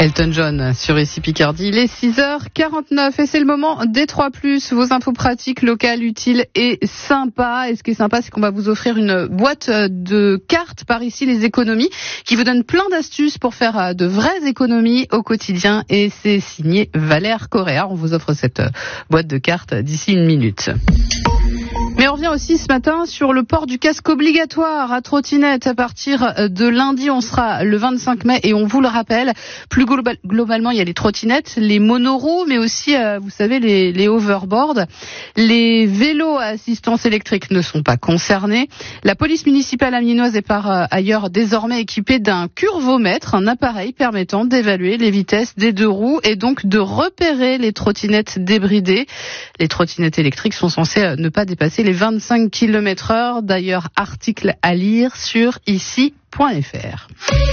Elton John sur ici Picardie, il est 6h49 et c'est le moment des 3+, vos infos pratiques, locales, utiles et sympas. Et ce qui est sympa, c'est qu'on va vous offrir une boîte de cartes par ici les économies qui vous donne plein d'astuces pour faire de vraies économies au quotidien et c'est signé Valère Correa. On vous offre cette boîte de cartes d'ici une minute. Mais on revient aussi ce matin sur le port du casque obligatoire à trottinette. À partir de lundi, on sera le 25 mai et on vous le rappelle, plus globalement, il y a les trottinettes, les monoroues, mais aussi, vous savez, les hoverboards. Les vélos à assistance électrique ne sont pas concernés. La police municipale amiénoise est par ailleurs désormais équipée d'un curvomètre, un appareil permettant d'évaluer les vitesses des deux roues et donc de repérer les trottinettes débridées. Les trottinettes électriques sont censées ne pas dépasser les 25 km/h. D'ailleurs, article à lire sur ici.fr.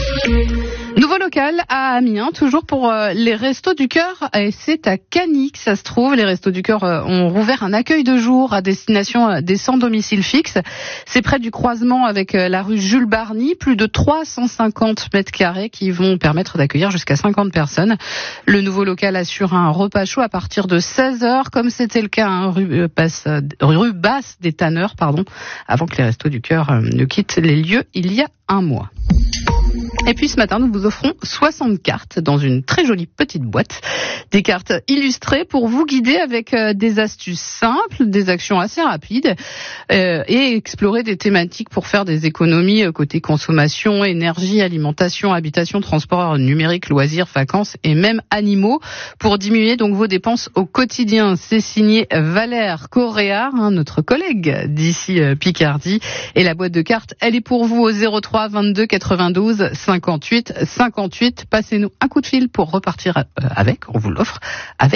Nouveau local à Amiens, toujours pour les Restos du Cœur, et c'est à Cany que ça se trouve. Les Restos du Cœur ont rouvert un accueil de jour à destination des sans domicile fixe. C'est près du croisement avec la rue Jules Barny, plus de 350 mètres carrés qui vont permettre d'accueillir jusqu'à 50 personnes. Le nouveau local assure un repas chaud à partir de 16h, comme c'était le cas rue Basse des Tanneurs, avant que les Restos du Cœur ne quittent les lieux il y a un mois. Et puis ce matin, nous vous offrons 60 cartes dans une très jolie petite boîte. Des cartes illustrées pour vous guider avec des astuces simples, des actions assez rapides et explorer des thématiques pour faire des économies côté consommation, énergie, alimentation, habitation, transport numérique, loisirs, vacances et même animaux pour diminuer donc vos dépenses au quotidien. C'est signé Valère Correa, notre collègue d'ici Picardie. Et la boîte de cartes, elle est pour vous au 03 22 92 58 58. Passez-nous un coup de fil pour repartir avec, on vous l'offre, avec